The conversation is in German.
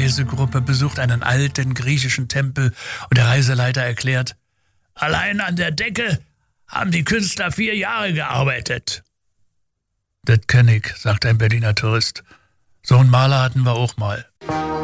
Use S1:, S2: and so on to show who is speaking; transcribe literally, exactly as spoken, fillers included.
S1: Reisegruppe besucht einen alten griechischen Tempel und der Reiseleiter erklärt: Allein an der Decke haben die Künstler vier Jahre gearbeitet. Das kenn ich, sagt ein Berliner Tourist. So einen Maler hatten wir auch mal.